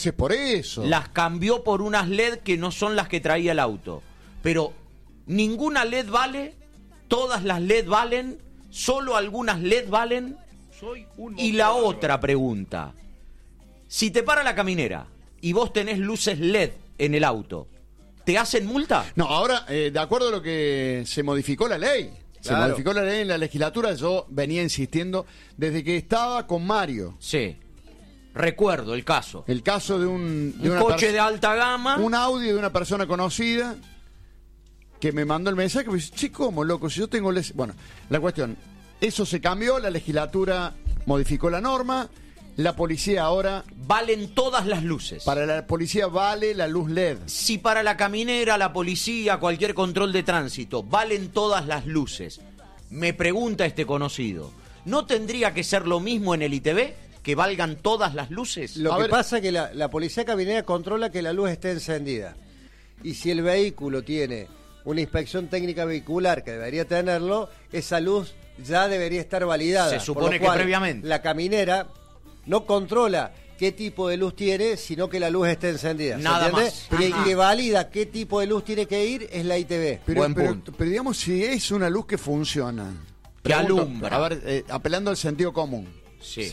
Entonces, por eso. Las cambió por unas LED que no son las que traía el auto. Pero ninguna LED vale, todas las LED valen, solo algunas LED valen. Y la otra pregunta, si te para la caminera y vos tenés luces LED en el auto, ¿te hacen multa? No, ahora, de acuerdo a lo que se modificó la ley. Se modificó la ley en la legislatura, yo venía insistiendo desde que estaba con Mario. Sí, recuerdo el caso. El caso de un coche de alta gama. Un audio de una persona conocida que me mandó el mensaje, me dice, che, ¿cómo, loco? Si yo tengo... Bueno, la cuestión, eso se cambió, la legislatura modificó la norma, la policía ahora... Valen todas las luces. Para la policía vale la luz LED. Si para la caminera, la policía, cualquier control de tránsito, valen todas las luces, me pregunta este conocido, ¿no tendría que ser lo mismo en el ITV? ¿Que valgan todas las luces? Lo que pasa es que la policía caminera controla que la luz esté encendida. Y si el vehículo tiene una inspección técnica vehicular que debería tenerlo, esa luz ya debería estar validada. Se supone que previamente. La caminera no controla qué tipo de luz tiene, sino que la luz esté encendida. Nada más. Y el que valida qué tipo de luz tiene que ir es la ITV. Pero digamos, si es una luz que funciona, que alumbra. A ver, apelando al sentido común. Sí.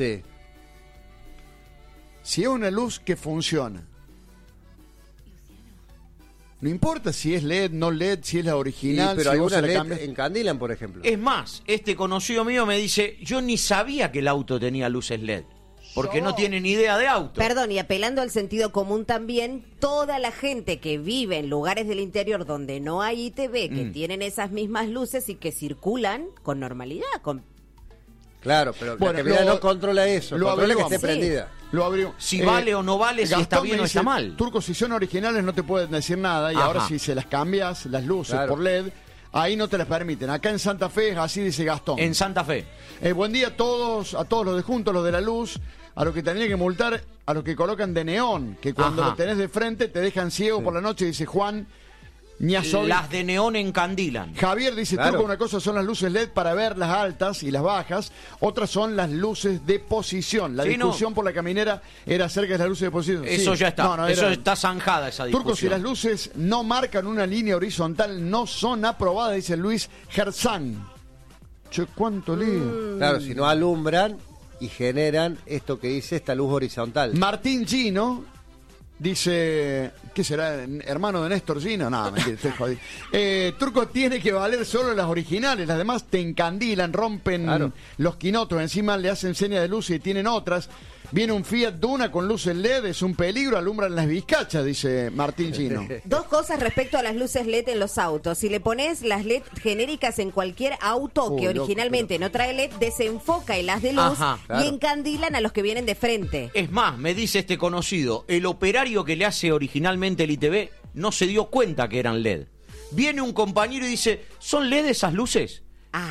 Si es una luz que funciona, no importa si es LED, no LED, si es la original, pero si algunas LED cambias... encandilan, por ejemplo. Es más, este conocido mío me dice, yo ni sabía que el auto tenía luces LED, porque no tiene ni idea de auto. Perdón, y apelando al sentido común también, toda la gente que vive en lugares del interior donde no hay ITV, que tienen esas mismas luces y que circulan con normalidad, Claro, pero bueno, la caminera no controla eso, controla que esté prendida. Lo abrió. Si vale o no vale, si está bien o está mal. Turco, si son originales no te pueden decir nada, y ahora si se las cambias, las luces por LED, ahí no te las permiten. Acá en Santa Fe, así dice Gastón. En Santa Fe. Buen día a todos los de juntos, los de la luz, a los que tendría que multar, a los que colocan de neón, que cuando lo tenés de frente te dejan ciego por la noche, dice Juan. Las de neón encandilan. Javier dice, Turco, una cosa son las luces LED para ver las altas y las bajas, otras son las luces de posición. La discusión por la caminera era acerca de las luces de posición. Eso ya está, eso está zanjada esa discusión. Turco, si las luces no marcan una línea horizontal, no son aprobadas, dice Luis Gerzán. Che, ¿cuánto lío? Claro, si no alumbran y generan esto que dice esta luz horizontal. Martín Gino dice, ¿qué será? ¿Hermano de Néstor Gino? No, mentira, estoy jodido. Turco, tiene que valer solo las originales, las demás te encandilan, rompen los quinotos, encima le hacen señas de luz y tienen otras. Viene un Fiat Duna con luces LED, es un peligro, alumbran las vizcachas, dice Martín Gino. Dos cosas respecto a las luces LED en los autos. Si le pones las LED genéricas en cualquier auto que originalmente no trae LED, desenfoca el haz de luz y encandilan a los que vienen de frente. Es más, me dice este conocido, el operario que le hace originalmente el ITV no se dio cuenta que eran LED. Viene un compañero y dice, ¿son LED esas luces?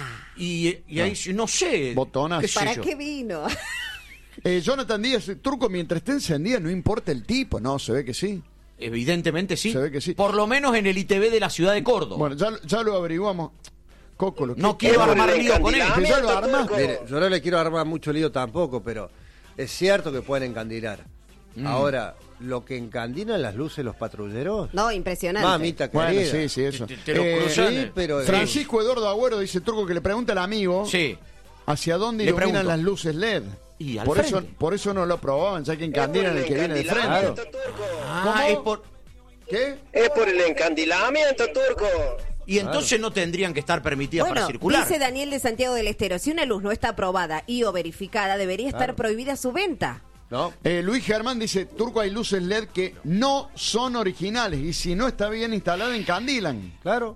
Y ahí no sé. Botonas. ¿Para qué vino? Jonathan Díaz, Turco, mientras esté encendida no importa el tipo. No, se ve que sí. Evidentemente sí. Se ve que sí. Por lo menos en el ITV de la ciudad de Córdoba. Bueno, ya lo averiguamos. Coco, no quiero armar lío con él. Ya lo armas. Mire, yo no le quiero armar mucho lío tampoco, pero es cierto que pueden encandilar. Ahora, lo que encandilan las luces los patrulleros. No, impresionante. Mamita querida. Bueno, sí, eso. Te lo cruzan. Sí, pero Francisco Eduardo Agüero dice, Turco, que le pregunta al amigo hacia dónde iluminan las luces LED. Y por eso no lo probaban, ya que encandilan el que viene de frente. Claro. Es por... ¿Qué? Es por el encandilamiento, Turco. Y entonces no tendrían que estar permitidas para circular. Dice Daniel de Santiago del Estero, si una luz no está aprobada y o verificada, debería estar prohibida su venta. ¿No? Luis Germán dice, Turco, hay luces LED que no son originales y si no está bien instalada encandilan. Claro.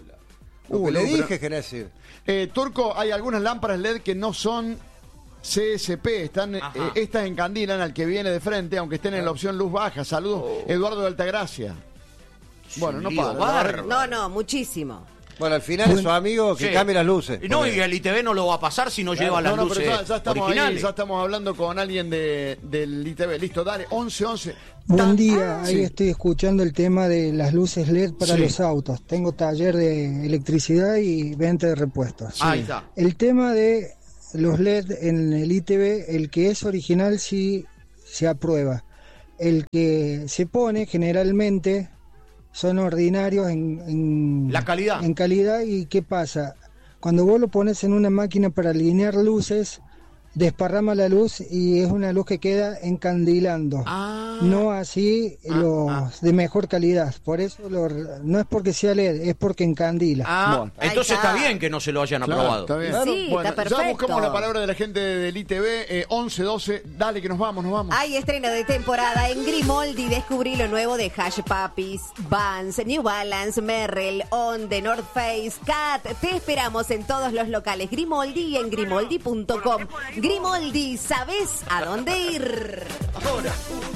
Lo que le dije, Genesi. Turco, hay algunas lámparas LED que no son CSP, estas encandilan al que viene de frente, aunque estén en la opción luz baja. Saludos, Eduardo de Altagracia. Bueno, no para. No, muchísimo. Bueno, al final es su amigo que cambie las luces. No, y el ITV no lo va a pasar si no lleva las luces pero ya estamos originales. Ahí, ya estamos hablando con alguien del ITV. Listo, dale, 11. Buen día, ahí estoy escuchando el tema de las luces LED para los autos. Tengo taller de electricidad y venta de repuestos. Ahí está. El tema de los LED en el ITV, el que es original sí se aprueba. el que se pone generalmente son ordinarios en la calidad. En calidad. ¿Y qué pasa? Cuando vos lo pones en una máquina para alinear luces, desparrama la luz y es una luz que queda encandilando. No así los de mejor calidad. Por eso no es porque sea LED, es porque encandila. Bueno, entonces está bien que no se lo hayan aprobado. Está bien. Sí, bueno, está perfecto. ya buscamos la palabra de la gente del ITV, 11, 12, dale que nos vamos. Hay estreno de temporada en Grimaldi. Descubrí lo nuevo de Hush Puppies, Vans, New Balance, Merrell, On, The North Face, Cat. Te esperamos en todos los locales Grimaldi y en grimaldi.com. Grimaldi, ¿sabes a dónde ir? Ahora.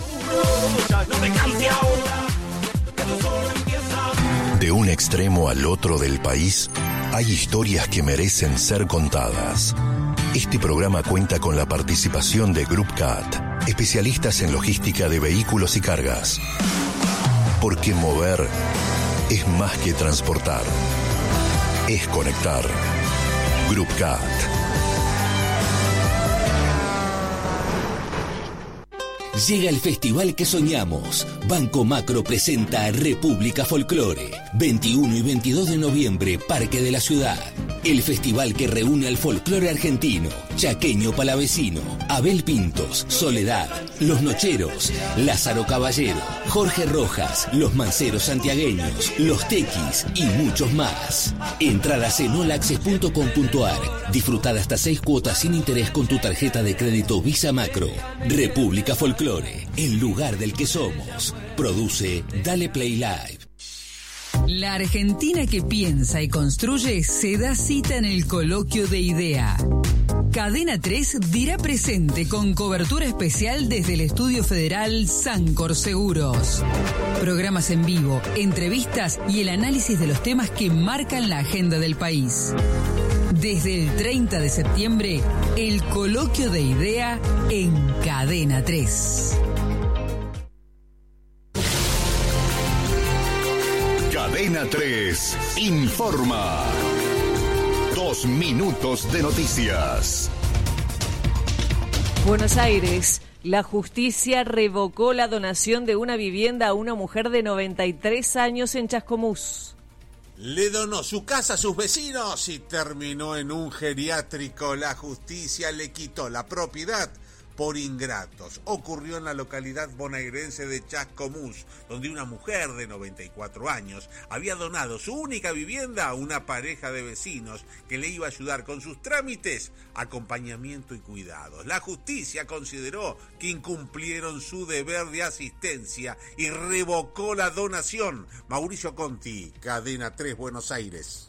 De un extremo al otro del país, hay historias que merecen ser contadas. Este programa cuenta con la participación de Group CAT, especialistas en logística de vehículos y cargas. Porque mover es más que transportar, es conectar. Group CAT. Llega el festival que soñamos. Banco Macro presenta República Folclore. 21 y 22 de noviembre, Parque de la Ciudad. El festival que reúne al folclore argentino, chaqueño palavecino, Abel Pintos, Soledad, Los Nocheros, Lázaro Caballero, Jorge Rojas, Los Manceros Santiagueños, Los Tequis y muchos más. Entradas en olaccess.com.ar. Disfrutar hasta 6 cuotas sin interés con tu tarjeta de crédito Visa Macro. República Folclore, el lugar del que somos. Produce Dale Play Live. La Argentina que piensa y construye se da cita en el Coloquio de Idea. Cadena 3 dirá presente con cobertura especial desde el Estudio Federal Sancor Seguros. Programas en vivo, entrevistas y el análisis de los temas que marcan la agenda del país. Desde el 30 de septiembre, el Coloquio de Idea en Cadena 3. Cadena 3 informa. 2 minutos de noticias. Buenos Aires. La justicia revocó la donación de una vivienda a una mujer de 93 años en Chascomús. Le donó su casa a sus vecinos y terminó en un geriátrico. La justicia le quitó la propiedad por ingratos. Ocurrió en la localidad bonaerense de Chascomús, donde una mujer de 94 años había donado su única vivienda a una pareja de vecinos que le iba a ayudar con sus trámites, acompañamiento y cuidados. La justicia consideró que incumplieron su deber de asistencia y revocó la donación. Mauricio Conti, Cadena 3, Buenos Aires.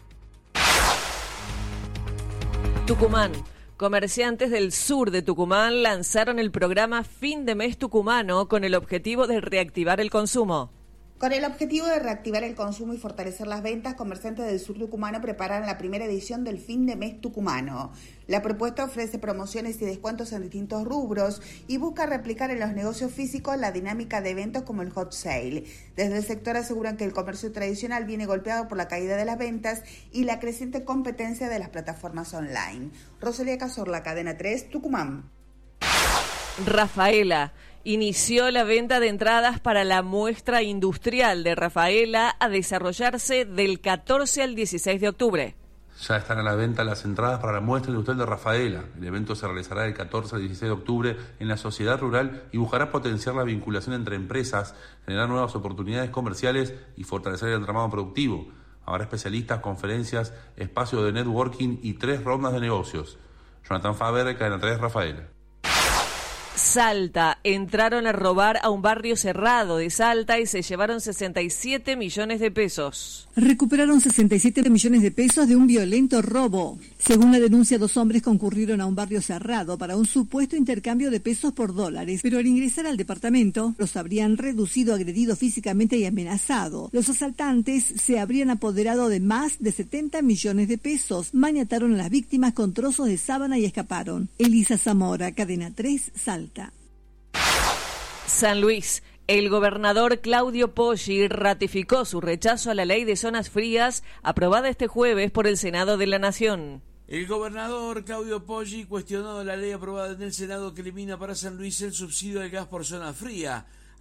Tucumán. Comerciantes del sur de Tucumán lanzaron el programa Fin de Mes Tucumano con el objetivo de reactivar el consumo. Con el objetivo de reactivar el consumo y fortalecer las ventas, comerciantes del sur tucumano preparan la primera edición del Fin de Mes Tucumano. La propuesta ofrece promociones y descuentos en distintos rubros y busca replicar en los negocios físicos la dinámica de eventos como el hot sale. Desde el sector aseguran que el comercio tradicional viene golpeado por la caída de las ventas y la creciente competencia de las plataformas online. Rosalía Cazorla, Cadena 3, Tucumán. Rafaela inició la venta de entradas para la muestra industrial de Rafaela a desarrollarse del 14 al 16 de octubre. Ya están a la venta las entradas para la muestra industrial de Rafaela. El evento se realizará del 14 al 16 de octubre en la sociedad rural y buscará potenciar la vinculación entre empresas, generar nuevas oportunidades comerciales y fortalecer el entramado productivo. Habrá especialistas, conferencias, espacios de networking y 3 rondas de negocios. Jonathan Faber, Cadena 3, Rafaela. Salta. Entraron a robar a un barrio cerrado de Salta y se llevaron 67 millones de pesos. Recuperaron 67 millones de pesos de un violento robo. Según la denuncia, 2 hombres concurrieron a un barrio cerrado para un supuesto intercambio de pesos por dólares, pero al ingresar al departamento los habrían reducido, agredido físicamente y amenazado. Los asaltantes se habrían apoderado de más de 70 millones de pesos, maniataron a las víctimas con trozos de sábana y escaparon. Elisa Zamora, Cadena 3, Salta. San Luis. El gobernador Claudio Poggi ratificó su rechazo a la ley de zonas frías aprobada este jueves por el Senado de la Nación. El gobernador Claudio Poggi cuestionó la ley aprobada en el Senado que elimina para San Luis el subsidio al gas por zona fría.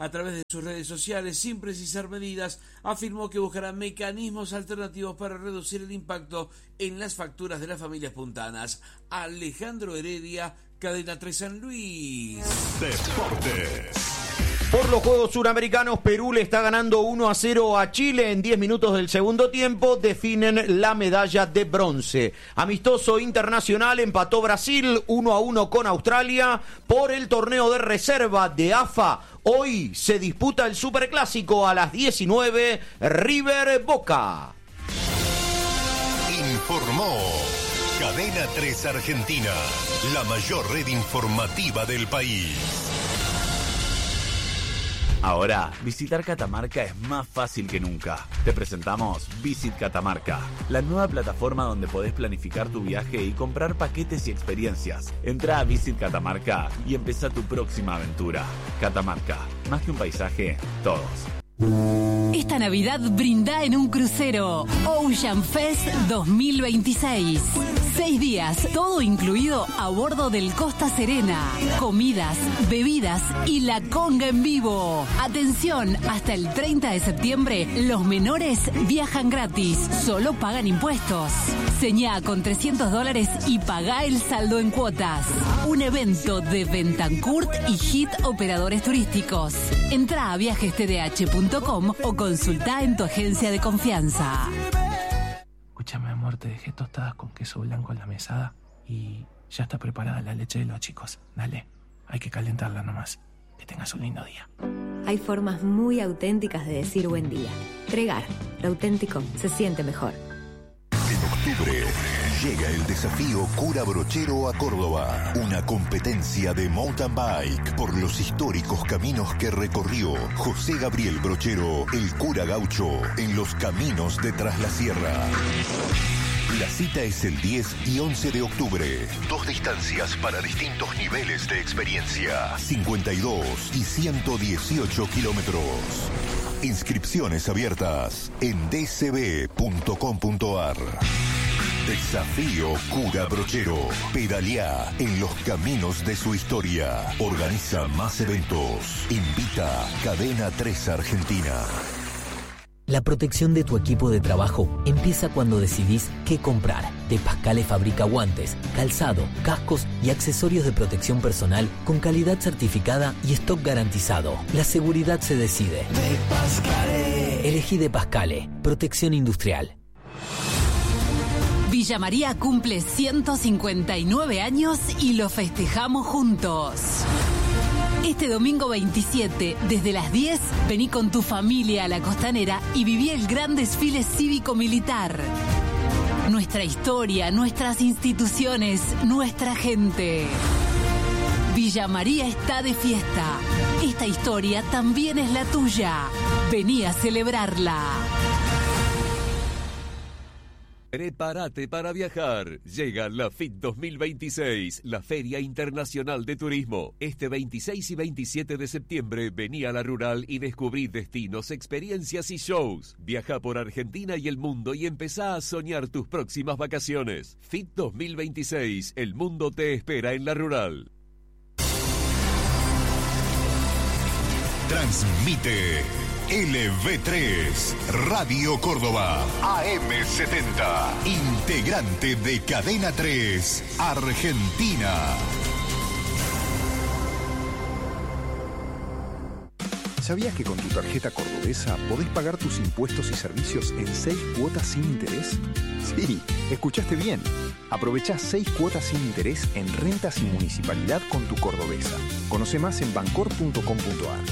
a través de sus redes sociales, sin precisar medidas, afirmó que buscará mecanismos alternativos para reducir el impacto en las facturas de las familias puntanas. Alejandro Heredia, Cadena 3 San Luis. Deportes. Por los Juegos Suramericanos, Perú le está ganando 1-0 a Chile en 10 minutos del segundo tiempo. Definen la medalla de bronce. Amistoso internacional, empató Brasil 1-1 con Australia por el torneo de reserva de AFA. Hoy se disputa el Superclásico a las 19, River Boca. Informó Cadena 3 Argentina, la mayor red informativa del país. Ahora, visitar Catamarca es más fácil que nunca. Te presentamos Visit Catamarca, la nueva plataforma donde podés planificar tu viaje y comprar paquetes y experiencias. Entra a Visit Catamarca y empezá tu próxima aventura. Catamarca, más que un paisaje, todos. Esta Navidad brinda en un crucero. Ocean Fest 2026. 6 días, todo incluido a bordo del Costa Serena. Comidas, bebidas y la conga en vivo. Atención, hasta el 30 de septiembre, los menores viajan gratis. Solo pagan impuestos. Señá con $300 y pagá el saldo en cuotas. Un evento de Bentancurt y Hit Operadores Turísticos. Entrá a viajestdh.com o consultá en tu agencia de confianza. Escúchame, amor, te dejé tostadas con queso blanco en la mesada y ya está preparada la leche de los chicos. Dale, hay que calentarla nomás. Que tengas un lindo día. Hay formas muy auténticas de decir buen día. Tregar, lo auténtico se siente mejor. En octubre llega el desafío Cura Brochero a Córdoba, una competencia de mountain bike por los históricos caminos que recorrió José Gabriel Brochero, el cura gaucho, en los caminos de Tras la Sierra. La cita es el 10 y 11 de octubre. 2 distancias para distintos niveles de experiencia. 52 y 118 kilómetros. Inscripciones abiertas en dcb.com.ar. Desafío Cura Brochero. Pedaleá en los caminos de su historia. Organiza más eventos. Invita Cadena 3 Argentina. La protección de tu equipo de trabajo empieza cuando decidís qué comprar. De Pascale fabrica guantes, calzado, cascos y accesorios de protección personal con calidad certificada y stock garantizado. La seguridad se decide. De Pascale. Elegí De Pascale. Protección industrial. Villa María cumple 159 años y lo festejamos juntos. Este domingo 27, desde las 10, vení con tu familia a la Costanera y viví el gran desfile cívico-militar. Nuestra historia, nuestras instituciones, nuestra gente. Villa María está de fiesta. Esta historia también es la tuya. Vení a celebrarla. Prepárate para viajar. Llega la FIT 2026, la Feria Internacional de Turismo. Este 26 y 27 de septiembre vení a la Rural y descubrí destinos, experiencias y shows. Viaja por Argentina y el mundo y empezá a soñar tus próximas vacaciones. FIT 2026, el mundo te espera en la Rural. Transmite LV3, Radio Córdoba, AM70, integrante de Cadena 3, Argentina. ¿Sabías que con tu tarjeta cordobesa podés pagar tus impuestos y servicios en 6 cuotas sin interés? Sí, escuchaste bien. Aprovechá 6 cuotas sin interés en rentas y municipalidad con tu cordobesa. Conoce más en bancor.com.ar.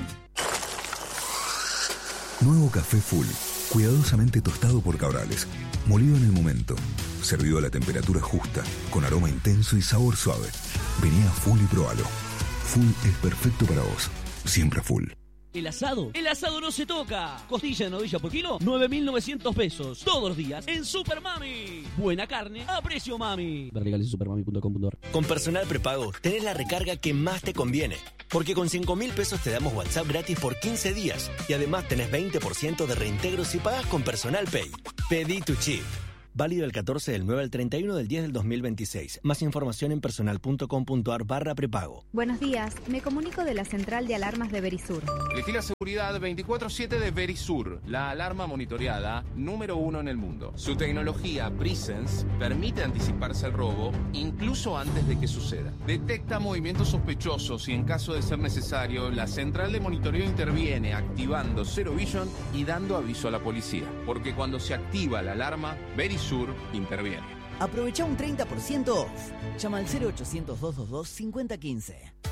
Nuevo café Full, cuidadosamente tostado por Cabrales, molido en el momento, servido a la temperatura justa, con aroma intenso y sabor suave. Vení a Full y probalo. Full es perfecto para vos, siempre Full. ¿El asado? ¡El asado no se toca! Costilla de novilla por kilo, 9.900 pesos. Todos los días en Super Mami. Buena carne a precio mami. Ver legales en supermami.com.ar. Con Personal Prepago tenés la recarga que más te conviene. Porque con 5.000 pesos te damos WhatsApp gratis por 15 días. Y además tenés 20% de reintegro si pagás con Personal Pay. Pedí tu chip. Válido el 14 del 9 al 31 del 10 del 2026. Más información en personal.com.ar/prepago. Buenos días, me comunico de la central de alarmas de Verisur. Elegí la seguridad 24/7 de Verisur, la alarma monitoreada número 1 en el mundo. Su tecnología Presence permite anticiparse al robo incluso antes de que suceda. Detecta movimientos sospechosos y en caso de ser necesario, la central de monitoreo interviene activando Zero Vision y dando aviso a la policía. Porque cuando se activa la alarma, Verisur interviene. Aprovecha un 30% off. Llama al 0800-222-5015.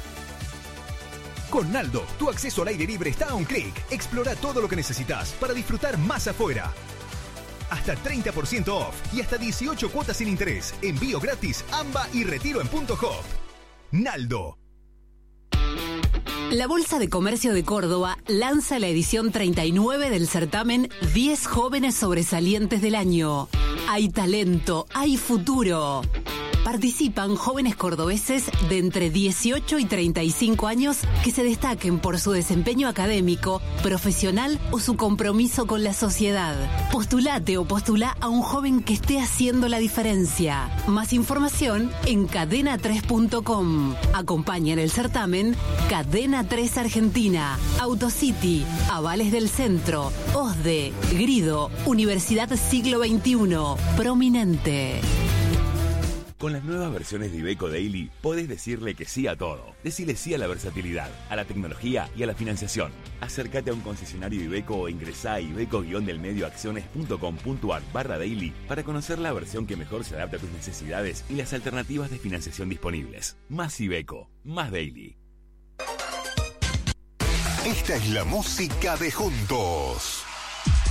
Con Naldo, tu acceso al aire libre está a un clic. Explora todo lo que necesitas para disfrutar más afuera. Hasta 30% off y hasta 18 cuotas sin interés. Envío gratis, AMBA y retiro en Punto Hop. Naldo. La Bolsa de Comercio de Córdoba lanza la edición 39 del certamen 10 jóvenes sobresalientes del año. Hay talento, hay futuro. Participan jóvenes cordobeses de entre 18 y 35 años que se destaquen por su desempeño académico, profesional o su compromiso con la sociedad. Postulate o postulá a un joven que esté haciendo la diferencia. Más información en cadena3.com. Acompañan el certamen Cadena 3 Argentina, Autocity, Avales del Centro, OSDE, Grido, Universidad Siglo XXI, Prominente. Con las nuevas versiones de Iveco Daily, podés decirle que sí a todo. Decile sí a la versatilidad, a la tecnología y a la financiación. Acércate a un concesionario Iveco o ingresá a iveco-delmedioacciones.com.ar/daily para conocer la versión que mejor se adapta a tus necesidades y las alternativas de financiación disponibles. Más Iveco, más Daily. Esta es la música de Juntos.